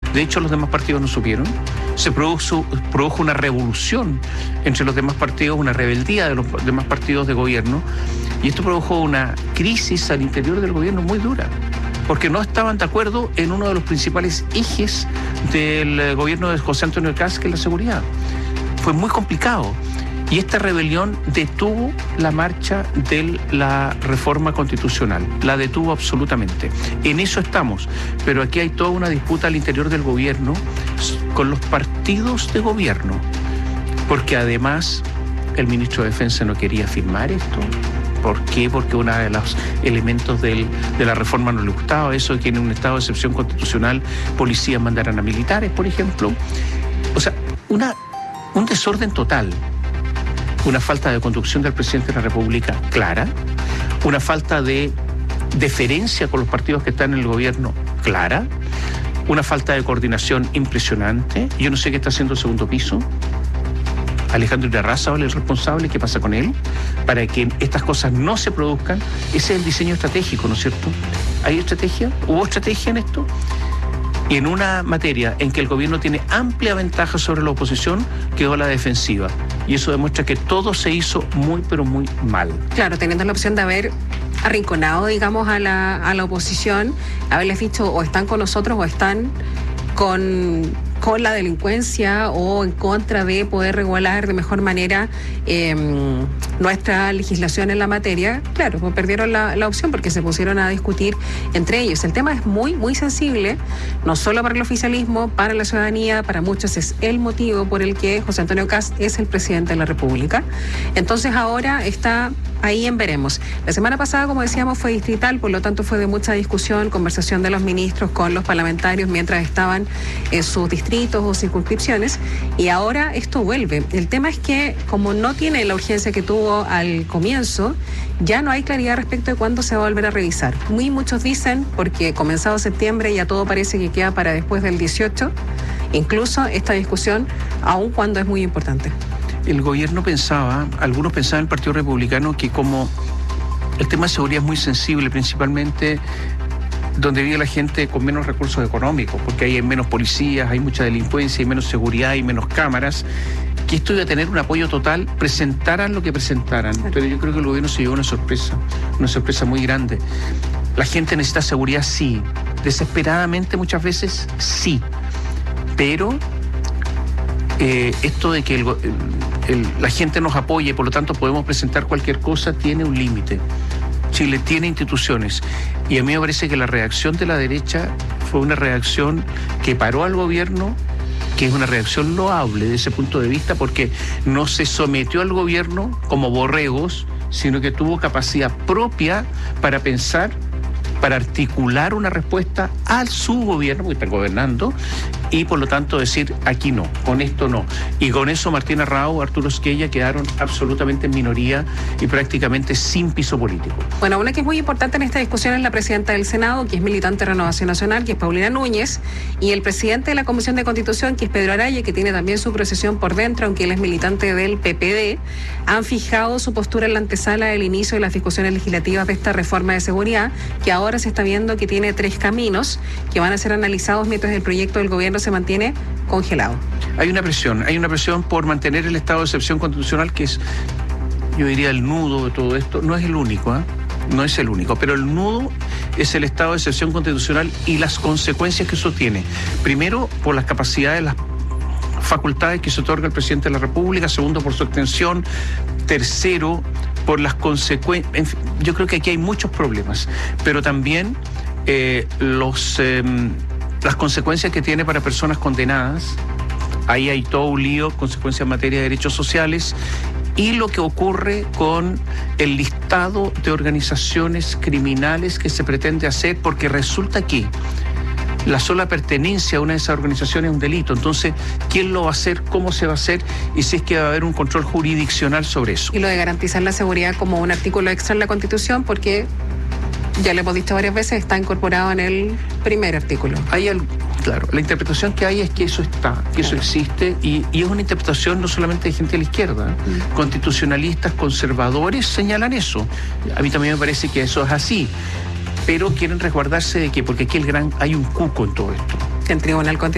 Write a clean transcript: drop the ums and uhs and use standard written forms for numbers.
De hecho, los demás partidos no supieron. Se produjo una revolución entre los demás partidos, una rebeldía de los demás partidos de gobierno, y esto produjo una crisis al interior del gobierno muy dura, porque no estaban de acuerdo en uno de los principales ejes del gobierno de José Antonio Kast, que es la seguridad. Fue muy complicado. Y esta rebelión detuvo la marcha de la reforma constitucional, la detuvo absolutamente. En eso estamos, pero aquí hay toda una disputa al interior del gobierno con los partidos de gobierno, porque además el ministro de Defensa no quería firmar esto. ¿Por qué? Porque uno de los elementos de la reforma no le gustaba, eso de que en un estado de excepción constitucional policías mandaran a militares, por ejemplo. O sea, un desorden total. Una falta de conducción del presidente de la República clara, una falta de deferencia con los partidos que están en el gobierno clara, una falta de coordinación impresionante. Yo no sé qué está haciendo el segundo piso. Alejandro Irarrázaval es el responsable. ¿Qué pasa con él? Para que estas cosas no se produzcan. Ese es el diseño estratégico, ¿no es cierto? ¿Hay estrategia? ¿Hubo estrategia en esto? Y en una materia en que el gobierno tiene amplia ventaja sobre la oposición, quedó a la defensiva. Y eso demuestra que todo se hizo muy, pero muy mal. Claro, teniendo la opción de haber arrinconado, digamos, a la oposición, haberles dicho o están con nosotros o están con la delincuencia o en contra de poder regular de mejor manera nuestra legislación en la materia. Claro, pues perdieron la opción porque se pusieron a discutir entre ellos. El tema es muy, muy sensible, no solo para el oficialismo, para la ciudadanía, para muchos es el motivo por el que José Antonio Kast es el presidente de la República. Entonces ahora está ahí en veremos. La semana pasada, como decíamos, fue distrital, por lo tanto fue de mucha discusión, conversación de los ministros con los parlamentarios mientras estaban en sus distritos o circunscripciones, y ahora esto vuelve. El tema es que, como no tiene la urgencia que tuvo al comienzo, ya no hay claridad respecto de cuándo se va a volver a revisar. Muchos dicen, porque comenzado septiembre ya todo parece que queda para después del 18, incluso esta discusión, aun cuando es muy importante. El gobierno algunos pensaban en el Partido Republicano que como el tema de seguridad es muy sensible, principalmente donde vive la gente con menos recursos económicos, porque ahí hay menos policías, hay mucha delincuencia, hay menos seguridad, hay menos cámaras, que esto iba a tener un apoyo total, presentaran lo que presentaran. Pero yo creo que el gobierno se llevó una sorpresa muy grande. La gente necesita seguridad, sí, desesperadamente muchas veces, sí, pero esto de que la gente nos apoye, por lo tanto podemos presentar cualquier cosa, tiene un límite. Chile tiene instituciones, y a mí me parece que la reacción de la derecha fue una reacción que paró al gobierno, que es una reacción loable desde ese punto de vista, porque no se sometió al gobierno como borregos, sino que tuvo capacidad propia para pensar, para articular una respuesta a su gobierno, porque están gobernando, y por lo tanto decir, aquí no, con esto no. Y con eso Martín Arrau, Arturo Esquella quedaron absolutamente en minoría y prácticamente sin piso político. Bueno, una que es muy importante en esta discusión es la presidenta del Senado, que es militante de Renovación Nacional, que es Paulina Núñez, y el presidente de la Comisión de Constitución, que es Pedro Araya, que tiene también su procesión por dentro, aunque él es militante del PPD, han fijado su postura en la antesala del inicio de las discusiones legislativas de esta reforma de seguridad, que ahora se está viendo que tiene 3 caminos que van a ser analizados mientras el proyecto del gobierno se mantiene congelado. Hay una presión por mantener el estado de excepción constitucional, que es, yo diría, el nudo de todo esto. No es el único, no es el único, pero el nudo es el estado de excepción constitucional y las consecuencias que eso tiene. Primero, por las capacidades, las facultades que se otorga el presidente de la República. Segundo, por su extensión. Tercero, por las consecuencias. Yo creo que aquí hay muchos problemas, pero también las consecuencias que tiene para personas condenadas. Ahí hay todo un lío, consecuencias en materia de derechos sociales, y lo que ocurre con el listado de organizaciones criminales que se pretende hacer, porque resulta que la sola pertenencia a una de esas organizaciones es un delito. Entonces, ¿quién lo va a hacer? ¿Cómo se va a hacer? Y si es que va a haber un control jurisdiccional sobre eso. Y lo de garantizar la seguridad como un artículo extra en la Constitución, porque ya lo hemos dicho varias veces, está incorporado en el primer artículo. Claro, la interpretación que hay es que eso está, que eso existe, y es una interpretación no solamente de gente de la izquierda. Constitucionalistas, conservadores señalan eso. A mí también me parece que eso es así, pero quieren resguardarse de que, porque aquí hay un cuco en todo esto. El Tribunal Constitucional